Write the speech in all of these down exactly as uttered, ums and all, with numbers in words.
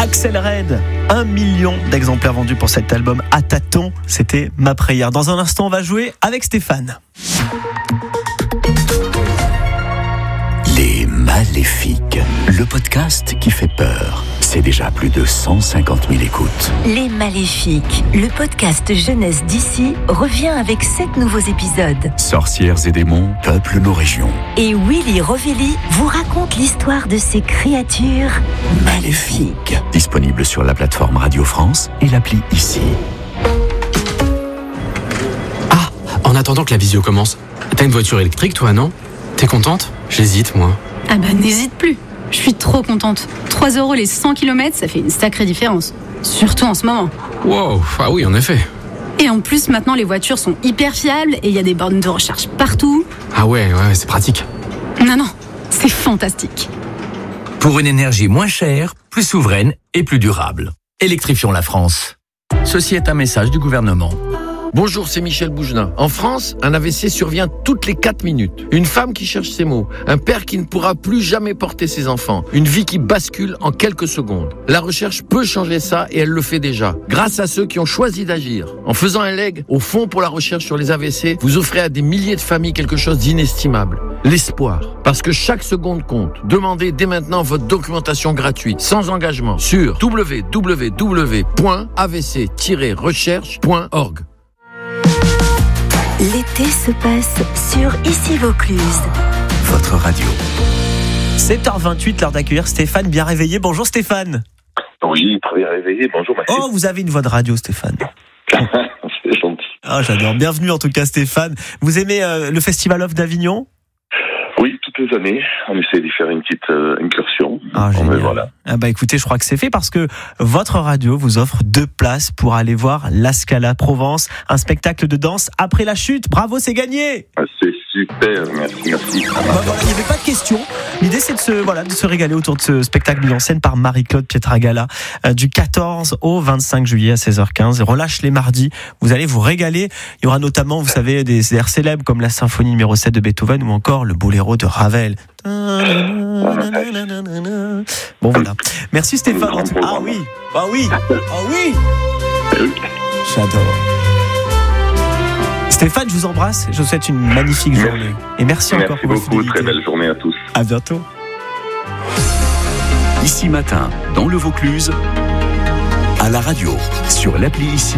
Axel Red, un million d'exemplaires vendus pour cet album à tâtons. C'était ma prière. Dans un instant, on va jouer avec Stéphane. Les Maléfiques, le podcast qui fait peur. C'est déjà plus de cent cinquante mille écoutes. Les Maléfiques, le podcast jeunesse d'ici, revient avec sept nouveaux épisodes. Sorcières et démons peuplent nos régions. Et Willy Rovelli vous raconte l'histoire de ces créatures maléfiques. Disponible sur la plateforme Radio France et l'appli Ici. Ah, en attendant que la visio commence, t'as une voiture électrique toi, non ? T'es contente ? J'hésite, moi. Ah bah n'hésite plus. Je suis trop contente. trois euros les cent kilomètres, ça fait une sacrée différence. Surtout en ce moment. Wow, ah oui, en effet. Et en plus, maintenant, les voitures sont hyper fiables et il y a des bornes de recharge partout. Ah ouais, ouais, c'est pratique. Non, non, c'est fantastique. Pour une énergie moins chère, plus souveraine et plus durable. Électrifions la France. Ceci est un message du gouvernement. Bonjour, c'est Michel Bougelin. En France, un A V C survient toutes les quatre minutes. Une femme qui cherche ses mots. Un père qui ne pourra plus jamais porter ses enfants. Une vie qui bascule en quelques secondes. La recherche peut changer ça et elle le fait déjà. Grâce à ceux qui ont choisi d'agir. En faisant un leg au Fonds pour la recherche sur les A V C, vous offrez à des milliers de familles quelque chose d'inestimable. L'espoir. Parce que chaque seconde compte. Demandez dès maintenant votre documentation gratuite, sans engagement, sur w w w point a v c tiret recherche point org. L'été se passe sur Ici Vaucluse. Votre radio. sept heures vingt-huit, l'heure d'accueillir Stéphane, bien réveillé. Bonjour Stéphane. Oui, très bien réveillé. Bonjour Maxime. Oh, vous avez une voix de radio Stéphane. C'est gentil. Ah, j'adore. Bienvenue en tout cas Stéphane. Vous aimez euh, le Festival Off d'Avignon ? Oui, toutes les années, on essaie d'y faire une petite euh, incursion. Ah, on génial. est, voilà. Ah bah écoutez, je crois que c'est fait parce que votre radio vous offre deux places pour aller voir La Scala Provence, un spectacle de danse après la chute. Bravo, c'est gagné. Ah, c'est super, merci, merci. Bah voilà, il n'y avait pas de question. L'idée c'est de se, voilà, de se régaler autour de ce spectacle mis en scène par Marie-Claude Pietragala euh, du quatorze au vingt-cinq juillet à seize heures quinze. Relâche les mardis, vous allez vous régaler. Il y aura notamment, vous savez, des airs célèbres comme la symphonie numéro sept de Beethoven ou encore le boléro de Ravel. Bon voilà. Merci Stéphane. Ah oui, ah oui, ah oui. J'adore. Stéphane, je vous embrasse. Je vous souhaite une magnifique Merci. journée. Et merci, merci encore pour beaucoup, votre fidélité. très belle journée à tous. À bientôt. Ici matin, dans le Vaucluse, à la radio, sur l'appli Ici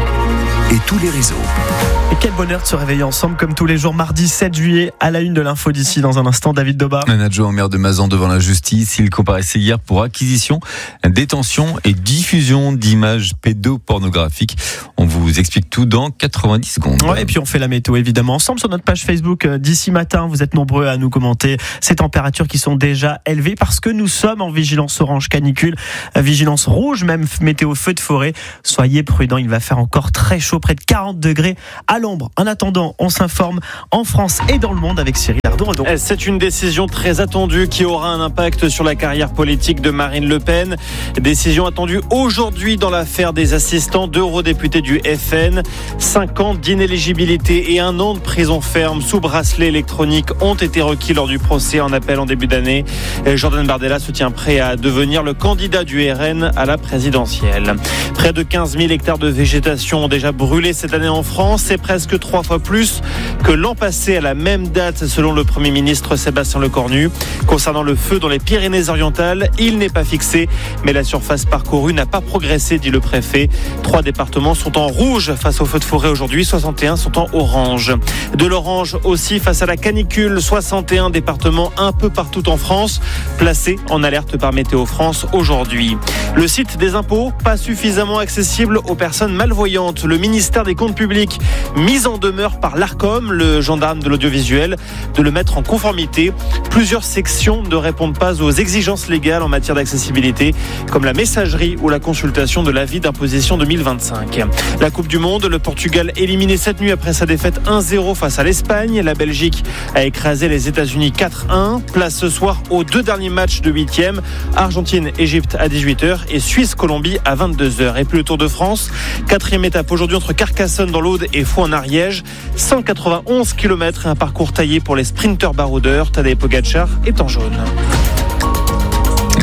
et tous les réseaux. Et quel bonheur de se réveiller ensemble comme tous les jours, mardi sept juillet, à la une de l'info d'ici. Dans un instant, David Doba. Un adjoint au maire de Mazan devant la justice. Il comparaissait hier pour acquisition, détention et diffusion d'images pédopornographiques. On vous explique tout dans quatre-vingt-dix secondes. Ouais, et puis on fait la météo évidemment ensemble sur notre page Facebook d'ici matin. Vous êtes nombreux à nous commenter ces températures qui sont déjà élevées parce que nous sommes en vigilance orange canicule, vigilance rouge même météo feu de forêt. Soyez prudents, il va faire encore très chaud, près de quarante degrés à l'ombre. En attendant, on s'informe en France et dans le monde avec Cyril Ardo-Redon. C'est une décision très attendue qui aura un impact sur la carrière politique de Marine Le Pen. Décision attendue aujourd'hui dans l'affaire des assistants d'eurodéputés du F N. Cinq ans d'inéligibilité et un an de prison ferme sous bracelet électronique ont été requis lors du procès en appel en début d'année. Jordan Bardella se tient prêt à devenir le candidat du R N à la présidentielle. Près de quinze mille hectares de végétation ont déjà brûlé cette année en France. C'est presque trois fois plus que l'an passé à la même date selon le Premier ministre Sébastien Lecornu. Concernant le feu dans les Pyrénées-Orientales, il n'est pas fixé, mais la surface parcourue n'a pas progressé, dit le préfet. Trois départements sont en rouge face aux feux de forêt aujourd'hui, soixante et un sont en orange. De l'orange aussi face à la canicule, soixante et un départements un peu partout en France, placés en alerte par Météo France aujourd'hui. Le site des impôts, pas suffisamment accessible aux personnes malvoyantes. Le ministère des Comptes publics mis en demeure par l'Arcom, le gendarme de l'audiovisuel, de le mettre en conformité. Plusieurs sections ne répondent pas aux exigences légales en matière d'accessibilité, comme la messagerie ou la consultation de l'avis d'imposition deux mille vingt-cinq. La Coupe du Monde, le Portugal éliminé cette nuit après sa défaite un zéro face à l'Espagne. La Belgique a écrasé les États-Unis quatre un. Place ce soir aux deux derniers matchs de huitième. Argentine-Égypte à dix-huit heures et Suisse-Colombie à vingt-deux heures. Et puis le Tour de France, quatrième étape aujourd'hui entre Carcassonne dans l'Aude et Faux en Ariège. cent quatre-vingt-onze kilomètres et un parcours taillé pour les sprinteurs baroudeurs. Tadej Pogacar est en jaune.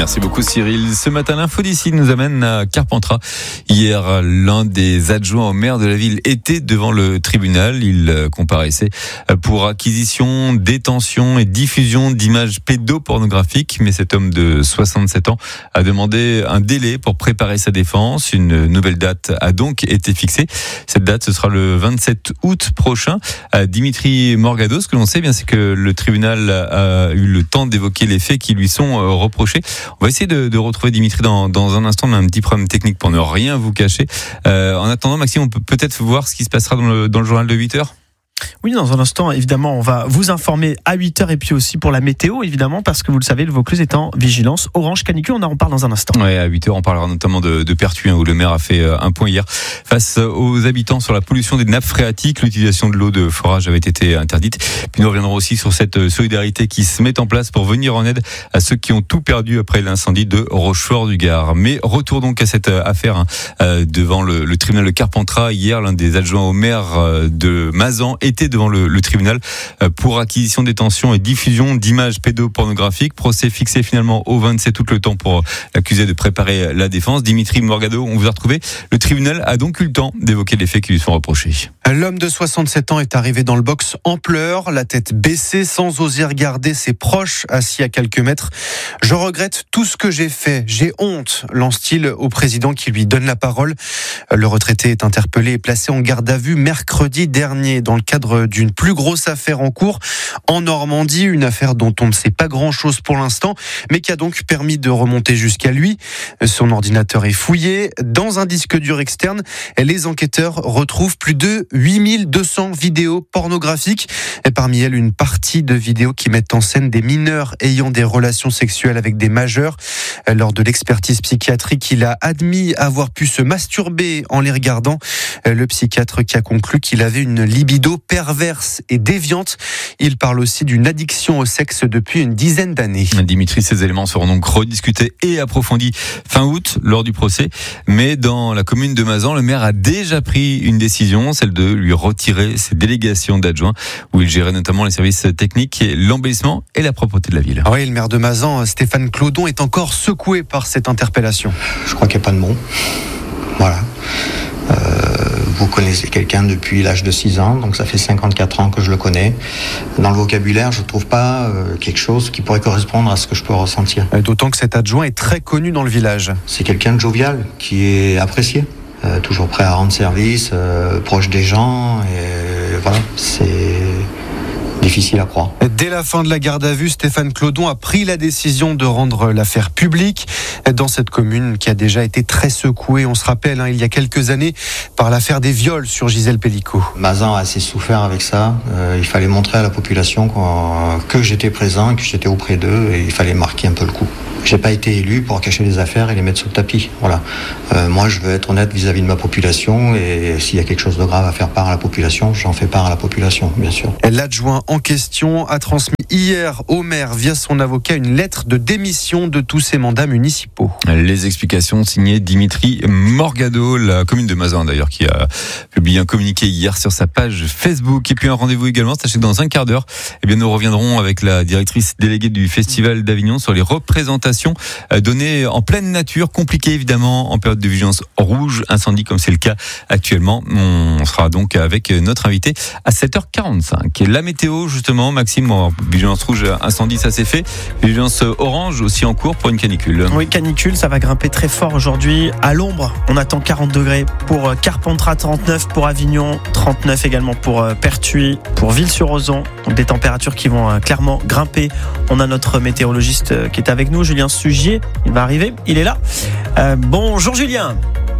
Merci beaucoup Cyril. Ce matin, l'info d'ici nous amène à Carpentras. Hier, l'un des adjoints au maire de la ville était devant le tribunal. Il comparaissait pour acquisition, détention et diffusion d'images pédopornographiques. Mais cet homme de soixante-sept ans a demandé un délai pour préparer sa défense. Une nouvelle date a donc été fixée. Cette date, ce sera le vingt-sept août prochain. Dimitri Morgado, ce que l'on sait bien, c'est que le tribunal a eu le temps d'évoquer les faits qui lui sont reprochés. On va essayer de, de retrouver Dimitri dans, dans un instant. On a un petit problème technique pour ne rien vous cacher. Euh, en attendant, Maxime, on peut peut-être voir ce qui se passera dans le, dans le journal de huit heures. Oui, dans un instant, évidemment, on va vous informer à huit heures et puis aussi pour la météo, évidemment, parce que vous le savez, le Vaucluse est en vigilance orange canicule. On en parle dans un instant. Ouais, à huit heures, on parlera notamment de, de Pertuis, hein, où le maire a fait un point hier face aux habitants sur la pollution des nappes phréatiques. L'utilisation de l'eau de forage avait été interdite. Puis nous reviendrons aussi sur cette solidarité qui se met en place pour venir en aide à ceux qui ont tout perdu après l'incendie de Rochefort-du-Gard. Mais retour donc à cette affaire hein, euh, devant le, le tribunal de Carpentras. Hier, l'un des adjoints au maire euh, de Mazan était devant le, le tribunal pour acquisition, détention et diffusion d'images pédopornographiques. Procès fixé finalement au vingt-sept août, le temps pour l'accusé de préparer la défense. Dimitri Morgado, on vous a retrouvé. Le tribunal a donc eu le temps d'évoquer les faits qui lui sont reprochés. L'homme de soixante-sept ans est arrivé dans le box en pleurs, la tête baissée, sans oser regarder ses proches assis à quelques mètres. « Je regrette tout ce que j'ai fait, j'ai honte », lance-t-il au président qui lui donne la parole. Le retraité est interpellé et placé en garde à vue mercredi dernier dans le cadre d'une plus grosse affaire en cours en Normandie, une affaire dont on ne sait pas grand-chose pour l'instant, mais qui a donc permis de remonter jusqu'à lui. Son ordinateur est fouillé. Dans un disque dur externe, les enquêteurs retrouvent plus de huit mille deux cents vidéos pornographiques, et parmi elles une partie de vidéos qui mettent en scène des mineurs ayant des relations sexuelles avec des majeurs. Lors de l'expertise psychiatrique, il a admis avoir pu se masturber en les regardant. Le psychiatre qui a conclu qu'il avait une libido perverse et déviante. Il parle aussi d'une addiction au sexe depuis une dizaine d'années. Dimitri, ces éléments seront donc rediscutés et approfondis fin août lors du procès. Mais dans la commune de Mazan, le maire a déjà pris une décision, celle de lui retirer ses délégations d'adjoints, où il gérait notamment les services techniques, l'embellissement et la propreté de la ville. Ah oui, le maire de Mazan, Stéphane Clodon, est encore secoué par cette interpellation. Je crois qu'il n'y a pas de mots. Voilà. Euh, vous connaissez quelqu'un depuis l'âge de six ans, donc ça fait cinquante-quatre ans que je le connais. Dans le vocabulaire, je ne trouve pas euh, quelque chose qui pourrait correspondre à ce que je peux ressentir. D'autant que cet adjoint est très connu dans le village. C'est quelqu'un de jovial, qui est apprécié, euh, toujours prêt à rendre service, euh, proche des gens, et voilà, c'est difficile à croire. Dès la fin de la garde à vue, Stéphane Clodon a pris la décision de rendre l'affaire publique dans cette commune qui a déjà été très secouée. On se rappelle, hein, il y a quelques années, par l'affaire des viols sur Gisèle Pellicot. Mazan a assez souffert avec ça. Euh, il fallait montrer à la population que j'étais présent, que j'étais auprès d'eux, et il fallait marquer un peu le coup. J'ai pas été élu pour cacher les affaires et les mettre sous le tapis. Voilà. Euh, moi, je veux être honnête vis-à-vis de ma population, et s'il y a quelque chose de grave à faire part à la population, j'en fais part à la population, bien sûr. L'adjoint en question a transmis hier au maire, via son avocat, une lettre de démission de tous ses mandats municipaux. Les explications signées Dimitri Morgado, la commune de Mazan d'ailleurs, qui a publié un communiqué hier sur sa page Facebook. Et puis un rendez-vous également, sachez que dans un quart d'heure, eh bien, nous reviendrons avec la directrice déléguée du Festival d'Avignon sur les représentations données en pleine nature, compliquées évidemment en période de vigilance rouge, incendie comme c'est le cas actuellement. On sera donc avec notre invité à sept heures quarante-cinq. Et la météo justement, Maxime, bon, vigilance rouge, incendie, ça c'est fait. Vigilance orange aussi en cours pour une canicule. Oui, canicule, ça va grimper très fort aujourd'hui. À l'ombre, on attend quarante degrés pour Carpentras, trente-neuf pour Avignon, trente-neuf également pour Pertuis, pour Ville-sur-Ozon. Donc des températures qui vont clairement grimper. On a notre météorologiste qui est avec nous, Julien Sugier. Il va arriver, il est là. Euh, bonjour Julien.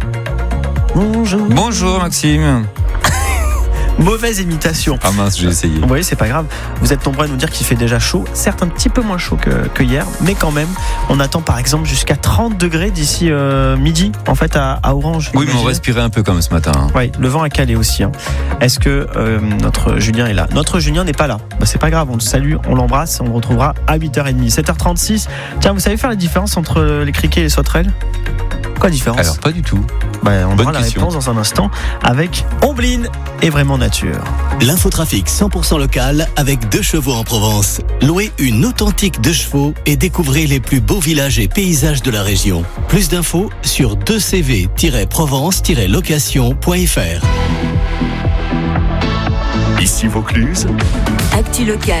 Bonjour. Bonjour Maxime. Mauvaise imitation. Ah mince, j'ai essayé. Vous voyez, c'est pas grave. Vous êtes nombreux à nous dire qu'il fait déjà chaud. Certes, un petit peu moins chaud que, que hier, mais quand même, on attend par exemple jusqu'à trente degrés d'ici euh, midi, en fait, à, à Orange. Oui, mais on respirait un peu comme ce matin. Hein. Oui, le vent a calé aussi. Hein. Est-ce que euh, notre Julien est là? Notre Julien n'est pas là. Bah, c'est pas grave, on le salue, on l'embrasse, on le retrouvera à huit heures trente, sept heures trente-six. Tiens, vous savez faire la différence entre les criquets et les sauterelles? Quoi la différence? Alors, pas du tout. Bah, on Bonne aura la question. réponse dans un instant avec Omblin et Vraiment Nature. L'infotrafic cent pour cent local avec Deux Chevaux en Provence. Louez une authentique Deux Chevaux et découvrez les plus beaux villages et paysages de la région. Plus d'infos sur deux c v tiret provence tiret location point f r. Ici Vaucluse. Actu local.